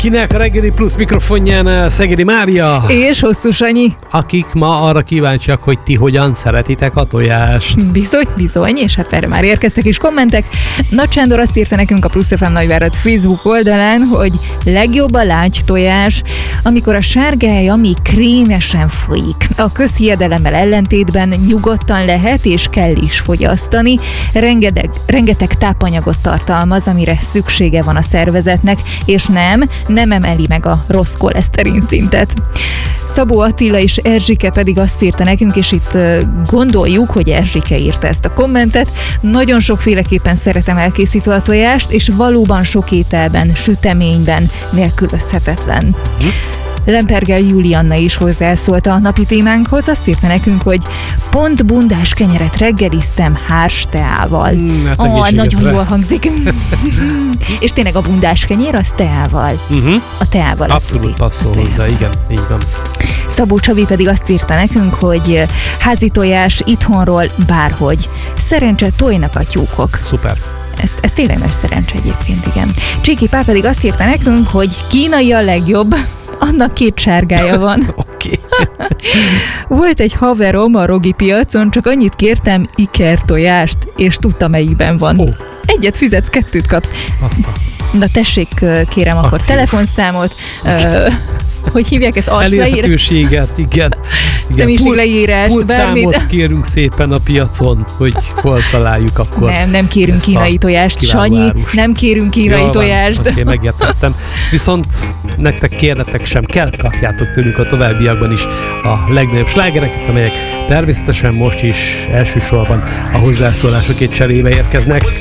Kinek a Reggeli Plusz mikrofonján Szegedi Mária. És Hosszú Sanyi. Akik ma arra kíváncsiak, hogy ti hogyan szeretitek a tojást. Bizony, és hát erre már érkeztek is kommentek. Nagy Sándor azt írta nekünk a Plusz FM Nagyvárad Facebook oldalán, hogy legjobb a lágy tojás, amikor a sárgája még krémesen folyik. A közhiedelemmel ellentétben nyugodtan lehet és kell is fogyasztani. Rengeteg tápanyagot tartalmaz, amire szüksége van a szervezetnek, és nem emeli meg a rossz koleszterin szintet. Szabó Attila és Erzsike pedig azt írta nekünk, és itt gondoljuk, hogy Erzsike írta ezt a kommentet. Nagyon sokféleképpen szeretem elkészítve a tojást, és valóban sok ételben, süteményben nélkülözhetetlen. Lempergel Julianna is hozzászólt a napi témánkhoz, azt írta nekünk, hogy pont bundás kenyeret reggeliztem hárs teával. Nagyon jól hangzik. És tényleg a bundás kenyér az teával. A teával. Abszolút passzol hozzá, igen, így van. Szabó Csabi pedig azt írta nekünk, hogy házi tojás itthonról bárhogy. Szerencse tojnak a tyúkok. Szuper. Ez tényleg nagy szerencse egyébként, igen. Csiki Pál pedig azt írta nekünk, hogy kínai a legjobb. Annak 2 sárgája van. Oké. Volt egy haverom a Rogi piacon, csak annyit kértem iker tojást, és tudta melyikben van. Egyet fizetsz, 2 kapsz. Aztán. Na tessék, kérem akkor Akciós. Telefonszámot, hogy hívják ezt, arcleírást? Elérhetőséget, igen. Személyiségleírást, bármit. Pultszámot kérünk szépen a piacon, hogy hol találjuk akkor. Nem kérünk kínai tojást, Sanyi, nem kérünk kínai tojást. Oké, megértettem. Viszont nektek kérletek sem kell, kapjátok tőlünk a továbbiakban is a legnagyobb slágereket, amelyek természetesen most is elsősorban a hozzászólásokért cserébe érkeznek.